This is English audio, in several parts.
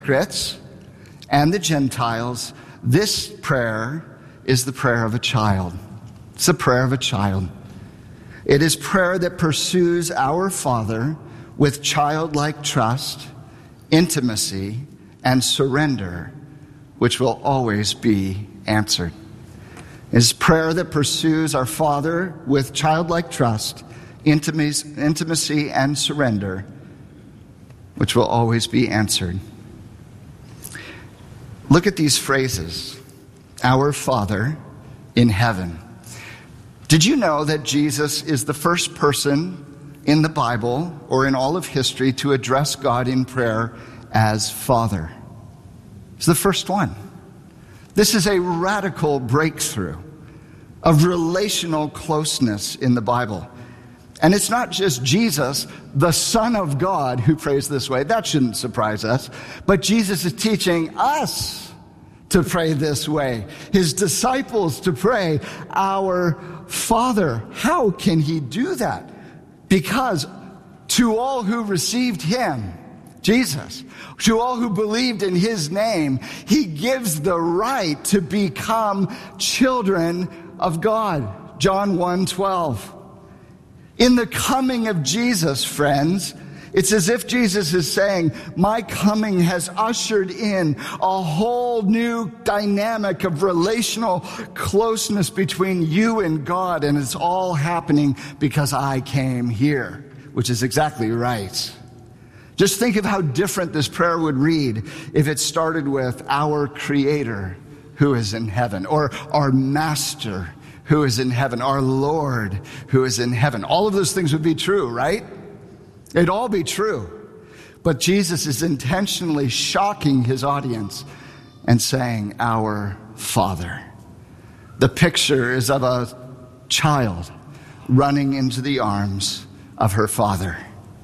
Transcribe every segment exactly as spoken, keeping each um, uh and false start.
hypocrites and the Gentiles, this prayer is the prayer of a child. It's the prayer of a child. It is prayer that pursues our Father with childlike trust, intimacy, and surrender, which will always be answered. It is prayer that pursues our Father with childlike trust, intimacy, and surrender, which will always be answered. Look at these phrases. Our Father in heaven. Did you know that Jesus is the first person in the Bible or in all of history to address God in prayer as Father? He's the first one. This is a radical breakthrough of relational closeness in the Bible. And it's not just Jesus, the Son of God, who prays this way. That shouldn't surprise us. But Jesus is teaching us to pray this way. His disciples to pray, our Father. How can he do that? Because to all who received him, Jesus, to all who believed in his name, he gives the right to become children of God. John one twelve. In the coming of Jesus, friends, it's as if Jesus is saying, my coming has ushered in a whole new dynamic of relational closeness between you and God, and it's all happening because I came here, which is exactly right. Just think of how different this prayer would read if it started with our Creator who is in heaven, or our Master who is in heaven, our Lord who is in heaven. All of those things would be true, right? It'd all be true. But Jesus is intentionally shocking his audience and saying, our Father. The picture is of a child running into the arms of her father.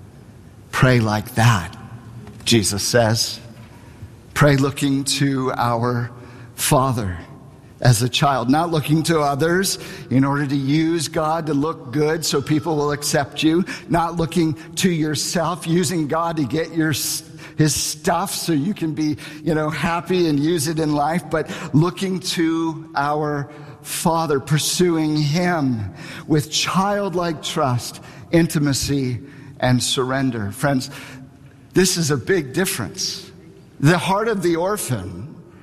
Pray like that, Jesus says. Pray looking to our Father as a child, not looking to others in order to use God to look good so people will accept you, not looking to yourself, using God to get your his stuff so you can be, you know, happy and use it in life, but looking to our Father, pursuing him with childlike trust, intimacy, and surrender. Friends, this is a big difference. The heart of the orphan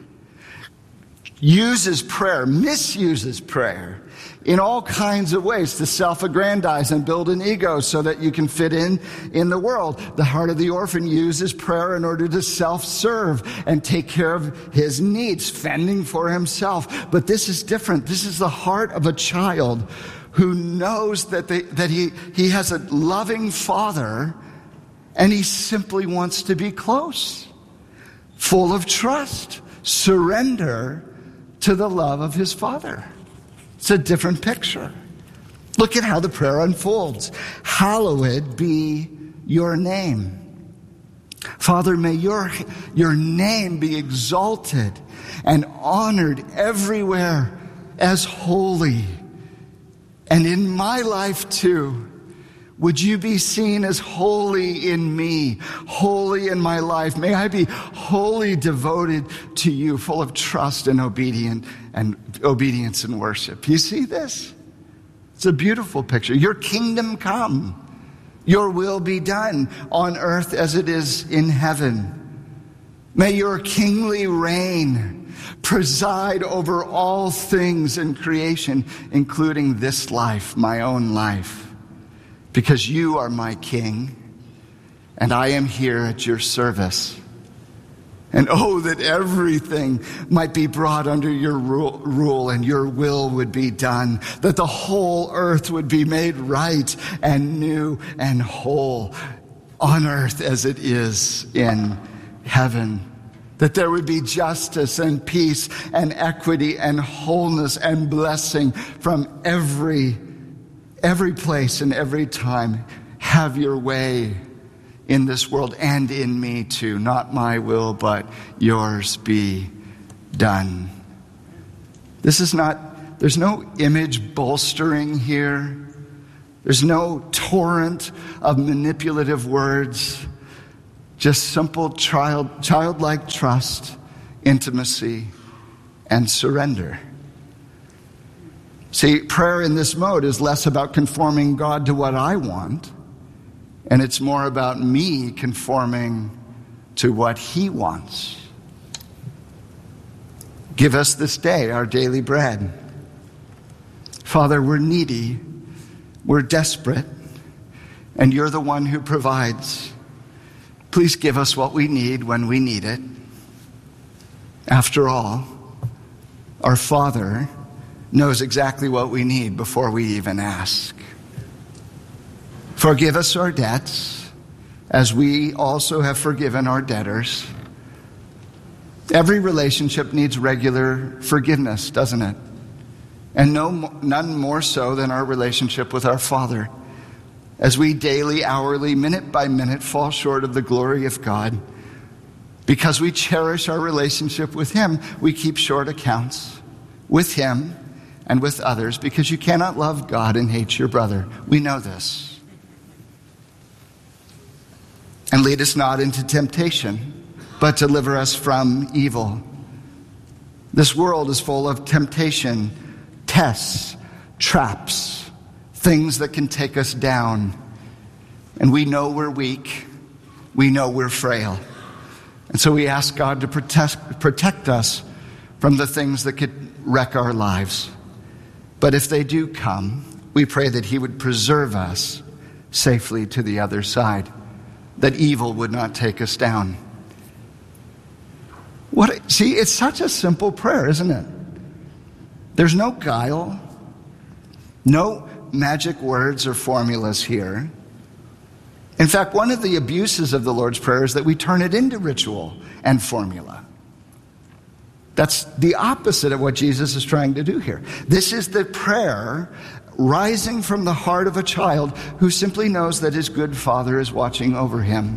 uses prayer, misuses prayer in all kinds of ways to self-aggrandize and build an ego so that you can fit in in the world. The heart of the orphan uses prayer in order to self-serve and take care of his needs, fending for himself. But this is different. This is the heart of a child who knows that they, that he, he has a loving father and he simply wants to be close, full of trust, surrender to the love of his Father. It's a different picture. Look at how the prayer unfolds. Hallowed be your name. Father, may your, your name be exalted and honored everywhere as holy. And in my life too, would you be seen as holy in me, holy in my life? May I be wholly devoted to you, full of trust and obedient and obedience and worship. You see this? It's a beautiful picture. Your kingdom come. Your will be done on earth as it is in heaven. May your kingly reign preside over all things in creation, including this life, my own life. Because you are my King, and I am here at your service. And oh, that everything might be brought under your rule and your will would be done, that the whole earth would be made right and new and whole on earth as it is in heaven. That there would be justice and peace and equity and wholeness and blessing from every Every place and every time. Have your way in this world and in me too. Not my will, but yours be done. This is not, there's no image bolstering here. There's no torrent of manipulative words. just simple child, childlike trust, intimacy, and surrender. See, prayer in this mode is less about conforming God to what I want, and it's more about me conforming to what He wants. Give us this day our daily bread. Father, we're needy, we're desperate, and You're the one who provides. Please give us what we need when we need it. After all, our Father knows exactly what we need before we even ask. Forgive us our debts, as we also have forgiven our debtors. Every relationship needs regular forgiveness, doesn't it? And no, none more so than our relationship with our Father. As we daily, hourly, minute by minute fall short of the glory of God, because we cherish our relationship with Him, we keep short accounts with Him and with others, because you cannot love God and hate your brother. We know this. And lead us not into temptation, but deliver us from evil. This world is full of temptation, tests, traps, things that can take us down. And we know we're weak. We know we're frail. And so we ask God to protect, protect us from the things that could wreck our lives. But if they do come, we pray that He would preserve us safely to the other side, that evil would not take us down. What? See, it's such a simple prayer, isn't it? There's no guile, no magic words or formulas here. In fact, one of the abuses of the Lord's Prayer is that we turn it into ritual and formula. That's the opposite of what Jesus is trying to do here. This is the prayer rising from the heart of a child who simply knows that his good Father is watching over him.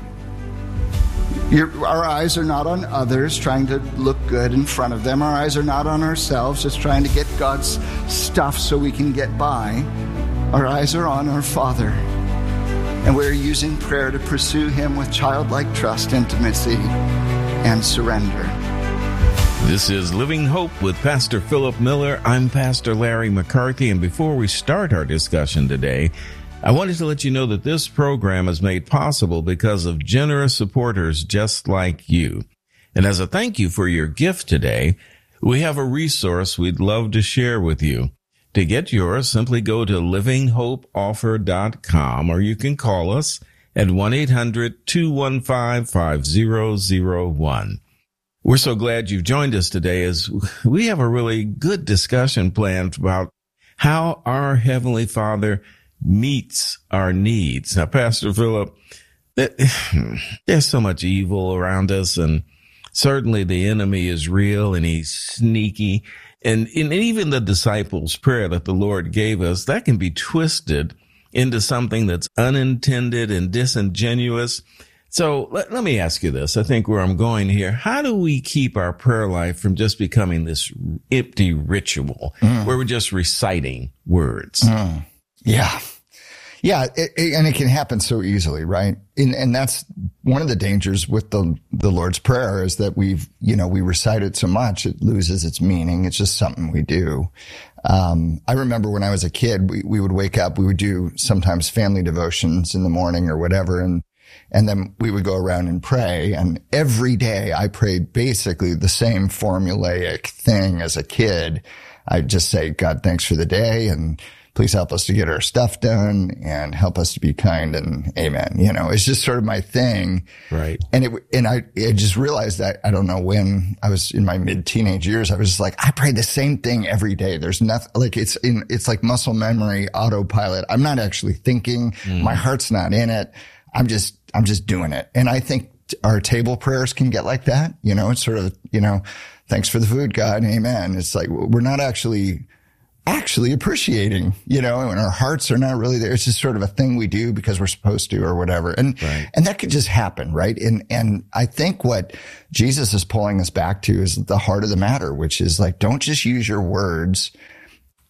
Your, our eyes are not on others trying to look good in front of them. Our eyes are not on ourselves just trying to get God's stuff so we can get by. Our eyes are on our Father. And we're using prayer to pursue Him with childlike trust, intimacy, and surrender. This is Living Hope with Pastor Philip Miller. I'm Pastor Larry McCarthy, and before we start our discussion today, I wanted to let you know that this program is made possible because of generous supporters just like you. And as a thank you for your gift today, we have a resource we'd love to share with you. To get yours, simply go to living hope offer dot com, or you can call us at one eight hundred two one five five zero zero one. We're so glad you've joined us today, as we have a really good discussion planned about how our Heavenly Father meets our needs. Now, Pastor Philip, there's so much evil around us, and certainly the enemy is real and he's sneaky. And, and even the disciples' prayer that the Lord gave us, that can be twisted into something that's unintended and disingenuous. So let, let me ask you this. I think where I'm going here, how do we keep our prayer life from just becoming this empty ritual mm. where we're just reciting words? Mm. Yeah. Yeah. It, it, and it can happen so easily, right? And, and that's one of the dangers with the, the Lord's Prayer, is that we've, you know, we recite it so much, it loses its meaning. It's just something we do. Um, I remember when I was a kid, we, we would wake up, we would do sometimes family devotions in the morning or whatever. And And then we would go around and pray. And every day I prayed basically the same formulaic thing as a kid. I'd just say, God, thanks for the day, and please help us to get our stuff done, and help us to be kind, and amen. You know, it's just sort of my thing. Right. And it, and I, I just realized that, I don't know when I was in my mid teenage years, I was just like, I pray the same thing every day. There's nothing, like it's in, it's like muscle memory, autopilot. I'm not actually thinking. Mm. My heart's not in it. I'm just, I'm just doing it. And I think our table prayers can get like that. You know, it's sort of, you know, thanks for the food, God. Amen. It's like, we're not actually, actually appreciating, you know, and our hearts are not really there. It's just sort of a thing we do because we're supposed to or whatever. And, right. and that could just happen. Right. And, and I think what Jesus is pulling us back to is the heart of the matter, which is like, don't just use your words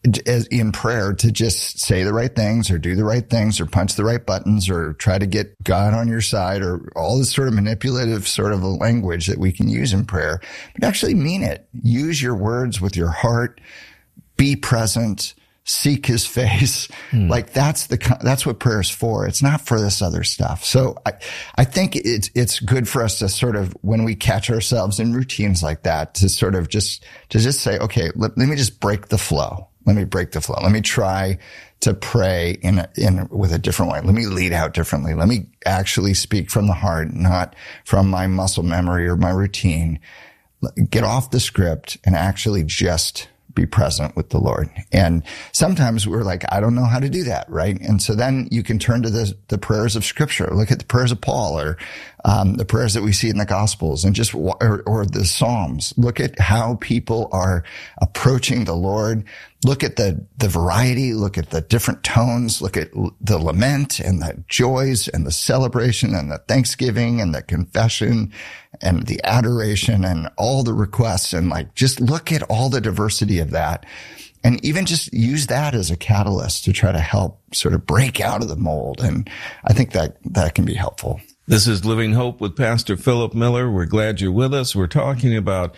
as in prayer to just say the right things or do the right things or punch the right buttons or try to get God on your side or all this sort of manipulative sort of a language that we can use in prayer, but actually mean it. Use your words with your heart. Be present. Seek his face. Hmm. Like that's the, that's what prayer is for. It's not for this other stuff. So I, I think it's, it's good for us to sort of, when we catch ourselves in routines like that, to sort of just, to just say, okay, let, let me just break the flow. Let me break the flow. Let me try to pray in, a, in, with a different way. Let me lead out differently. Let me actually speak from the heart, not from my muscle memory or my routine. Get off the script and actually just be present with the Lord. And sometimes we're like, I don't know how to do that, right? And so then you can turn to the, the prayers of Scripture. Look at the prayers of Paul or um, the prayers that we see in the Gospels and just, or, or the Psalms. Look at how people are approaching the Lord. Look at the, the variety. Look at the different tones. Look at the lament and the joys and the celebration and the thanksgiving and the confession and the adoration and all the requests. And like, just look at all the diversity of that. And even just use that as a catalyst to try to help sort of break out of the mold. And I think that that can be helpful. This is Living Hope with Pastor Philip Miller. We're glad you're with us. We're talking about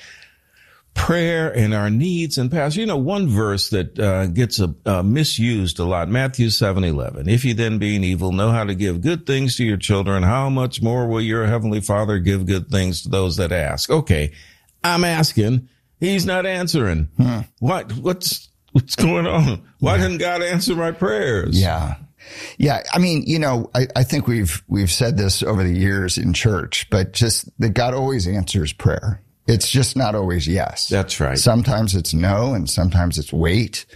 prayer and our needs. And Pastor, you know, one verse that uh, gets uh, uh, misused a lot, Matthew seven eleven. If you then, being evil, know how to give good things to your children, how much more will your heavenly Father give good things to those that ask? Okay, I'm asking. He's not answering. Hmm. What? What's what's going on? Why didn't God answer my prayers? Yeah. Yeah. I mean, you know, I, I think we've, we've said this over the years in church, but just that God always answers prayer. It's just not always yes. That's right. Sometimes it's no, and sometimes it's wait.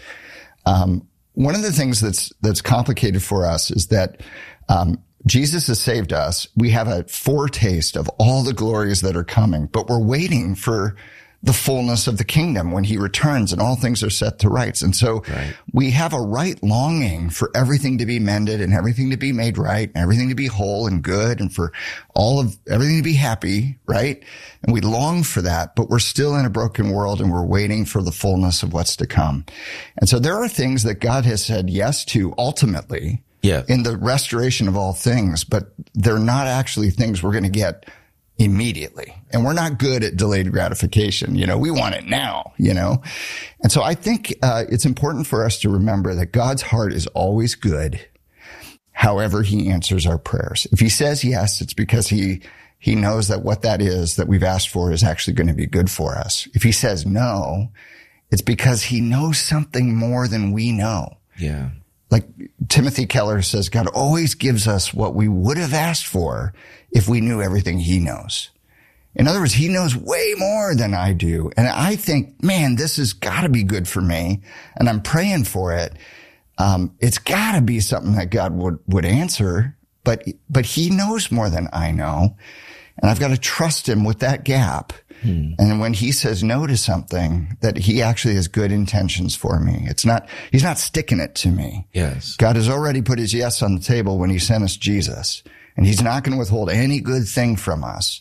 Um, one of the things that's, that's complicated for us is that, um, Jesus has saved us. We have a foretaste of all the glories that are coming, but we're waiting for the fullness of the kingdom when he returns and all things are set to rights. And so right. we have a right longing for everything to be mended and everything to be made right and everything to be whole and good and for all of everything to be happy, right? And we long for that, but we're still in a broken world and we're waiting for the fullness of what's to come. And so there are things that God has said yes to ultimately yeah. in the restoration of all things, but they're not actually things we're going to get immediately. And we're not good at delayed gratification. You know, we want it now, you know? And so I think, uh, it's important for us to remember that God's heart is always good. However, he answers our prayers. If he says yes, it's because he, he knows that what that is that we've asked for is actually going to be good for us. If he says no, it's because he knows something more than we know. Yeah. Like Timothy Keller says, God always gives us what we would have asked for if we knew everything he knows. In other words, he knows way more than I do. And I think, man, this has got to be good for me. And I'm praying for it. Um, it's got to be something that God would, would answer. But, but he knows more than I know. And I've got to trust him with that gap. Hmm. And when he says no to something, that he actually has good intentions for me. It's not, he's not sticking it to me. Yes. God has already put his yes on the table when he sent us Jesus. And he's not going to withhold any good thing from us.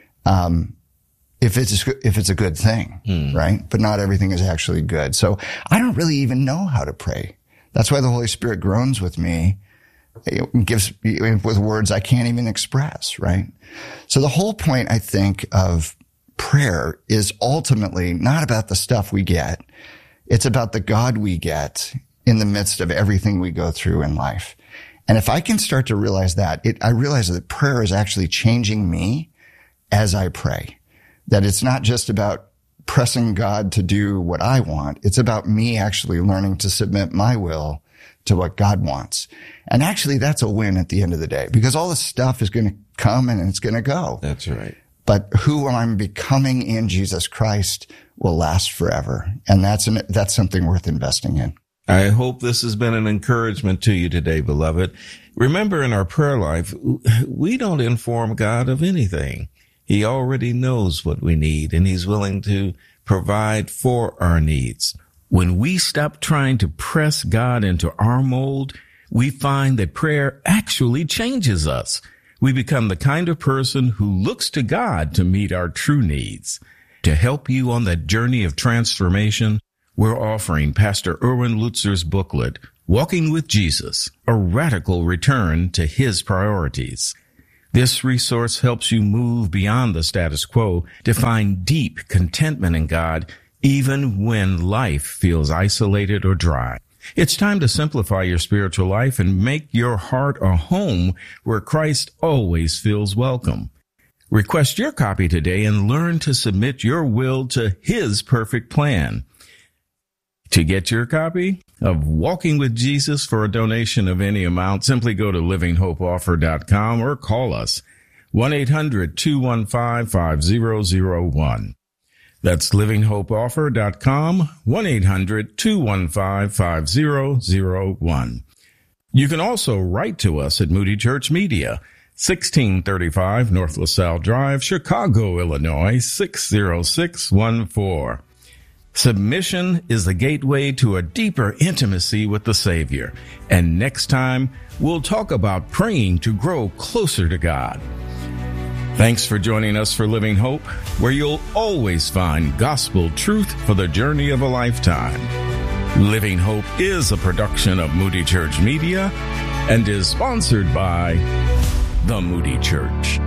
Um, if it's, if it's a good thing, hmm. right? But not everything is actually good. So I don't really even know how to pray. That's why the Holy Spirit groans with me. It gives with words I can't even express, right? So the whole point, I think, of prayer is ultimately not about the stuff we get. It's about the God we get in the midst of everything we go through in life. And if I can start to realize that, it, I realize that prayer is actually changing me as I pray. That it's not just about pressing God to do what I want. It's about me actually learning to submit my will to what God wants. And actually, that's a win at the end of the day, because all this stuff is going to come and it's going to go. That's right. But who I'm becoming in Jesus Christ will last forever. And that's an, that's something worth investing in. I hope this has been an encouragement to you today, beloved. Remember, in our prayer life, we don't inform God of anything. He already knows what we need, and he's willing to provide for our needs. When we stop trying to press God into our mold, we find that prayer actually changes us. We become the kind of person who looks to God to meet our true needs. To help you on that journey of transformation, we're offering Pastor Erwin Lutzer's booklet, Walking with Jesus, A Radical Return to His Priorities. This resource helps you move beyond the status quo to find deep contentment in God, even when life feels isolated or dry. It's time to simplify your spiritual life and make your heart a home where Christ always feels welcome. Request your copy today and learn to submit your will to His perfect plan. To get your copy of Walking with Jesus for a donation of any amount, simply go to living hope offer dot com or call us one eight hundred two one five five zero zero one. That's living hope offer dot com, one eight hundred two one five five zero zero one. You can also write to us at Moody Church Media, sixteen thirty-five North LaSalle Drive, Chicago, Illinois, six zero six one four. Submission is the gateway to a deeper intimacy with the Savior. And next time, we'll talk about praying to grow closer to God. Thanks for joining us for Living Hope, where you'll always find gospel truth for the journey of a lifetime. Living Hope is a production of Moody Church Media and is sponsored by the Moody Church.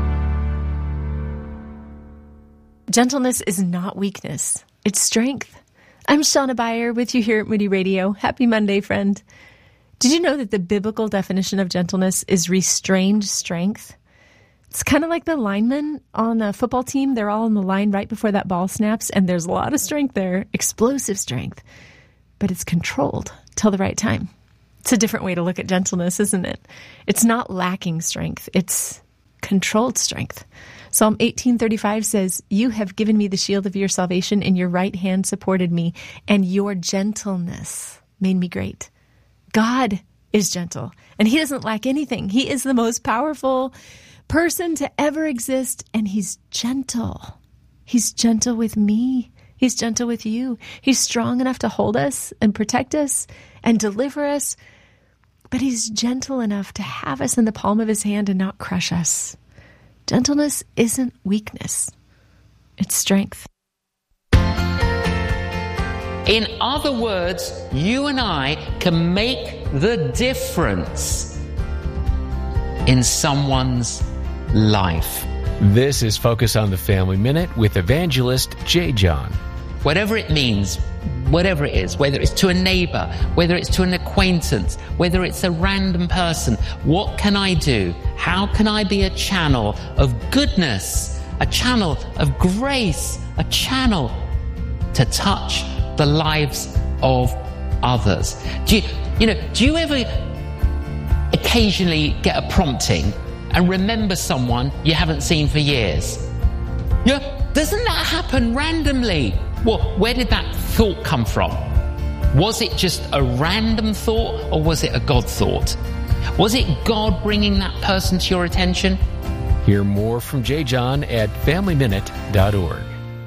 Gentleness is not weakness. It's strength. I'm Shauna Beyer with you here at Moody Radio. Happy Monday, friend. Did you know that the biblical definition of gentleness is restrained strength? It's kind of like the linemen on a football team. They're all on the line right before that ball snaps, and there's a lot of strength there, explosive strength, but it's controlled till the right time. It's a different way to look at gentleness, isn't it? It's not lacking strength. It's controlled strength. Psalm eighteen thirty-five says, "You have given me the shield of your salvation, and your right hand supported me, and your gentleness made me great." God is gentle, and He doesn't lack anything. He is the most powerful person to ever exist, and He's gentle. He's gentle with me. He's gentle with you. He's strong enough to hold us and protect us and deliver us, but He's gentle enough to have us in the palm of His hand and not crush us. Gentleness isn't weakness. It's strength. In other words, you and I can make the difference in someone's life. This is Focus on the Family Minute with evangelist J. John. Whatever it means, whatever it is, whether it's to a neighbor, whether it's to an acquaintance, whether it's a random person, what can I do? How can I be a channel of goodness, a channel of grace, a channel to touch the lives of others? Do you, you know, do you ever occasionally get a prompting and remember someone you haven't seen for years? Yeah, doesn't that happen randomly? Well, where did that thought come from? Was it just a random thought, or was it a God thought? Was it God bringing that person to your attention? Hear more from J. John at family minute dot org.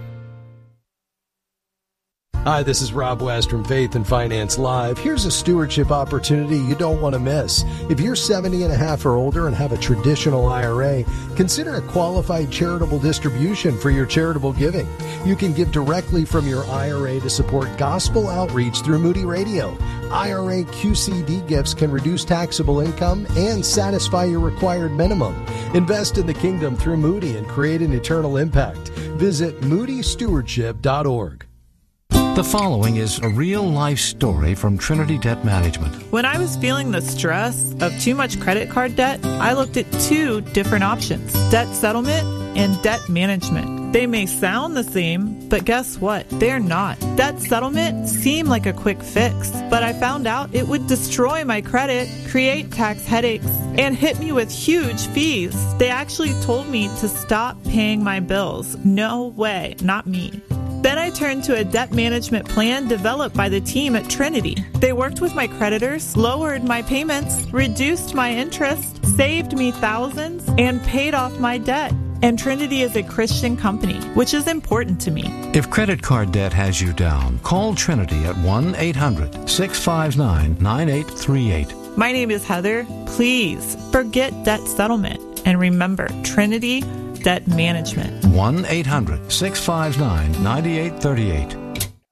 Hi, this is Rob West from Faith and Finance Live. Here's a stewardship opportunity you don't want to miss. If you're seventy and a half or older and have a traditional I R A, consider a qualified charitable distribution for your charitable giving. You can give directly from your I R A to support gospel outreach through Moody Radio. I R A Q C D gifts can reduce taxable income and satisfy your required minimum. Invest in the kingdom through Moody and create an eternal impact. Visit moody stewardship dot org. The following is a real-life story from Trinity Debt Management. When I was feeling the stress of too much credit card debt, I looked at two different options: debt settlement and debt management. They may sound the same, but guess what? They're not. Debt settlement seemed like a quick fix, but I found out it would destroy my credit, create tax headaches, and hit me with huge fees. They actually told me to stop paying my bills. No way, not me. Then I turned to a debt management plan developed by the team at Trinity. They worked with my creditors, lowered my payments, reduced my interest, saved me thousands, and paid off my debt. And Trinity is a Christian company, which is important to me. If credit card debt has you down, call Trinity at one eight hundred six five nine nine eight three eight. My name is Heather. Please forget debt settlement and remember Trinity Debt Management. one eight hundred six five nine nine eight three eight.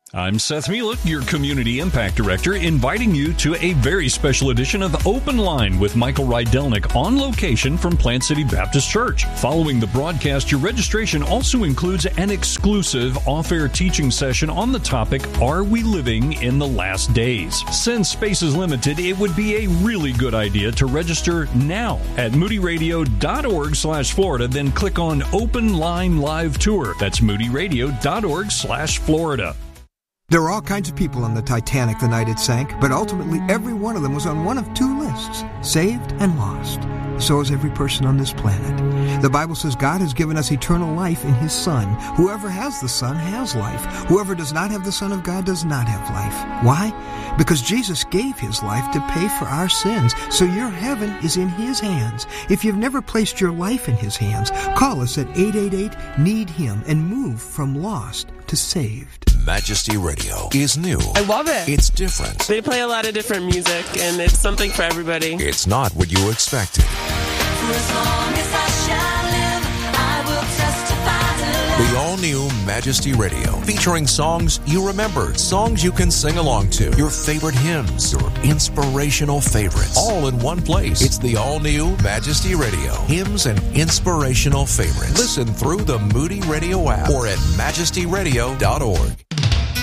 I'm Seth Mielek, your Community Impact Director, inviting you to a very special edition of Open Line with Michael Rydelnik on location from Plant City Baptist Church. Following the broadcast, your registration also includes an exclusive off-air teaching session on the topic, Are We Living in the Last Days? Since space is limited, it would be a really good idea to register now at moodyradio.org slash Florida, then click on Open Line Live Tour. That's moodyradio.org slash Florida. There were all kinds of people on the Titanic the night it sank, but ultimately every one of them was on one of two lists, saved and lost. So is every person on this planet. The Bible says God has given us eternal life in His Son. Whoever has the Son has life. Whoever does not have the Son of God does not have life. Why? Because Jesus gave His life to pay for our sins, so your heaven is in His hands. If you've never placed your life in His hands, call us at eight eight eight, need him and move from lost to saved. Majesty Radio is new. I love it. It's different. They play a lot of different music, and it's something for everybody. It's not what you expected. For as long as I shall live, I will testify to love. The all-new Majesty Radio, featuring songs you remember, songs you can sing along to, your favorite hymns, your inspirational favorites, all in one place. It's the all-new Majesty Radio, hymns and inspirational favorites. Listen through the Moody Radio app or at majesty radio dot org.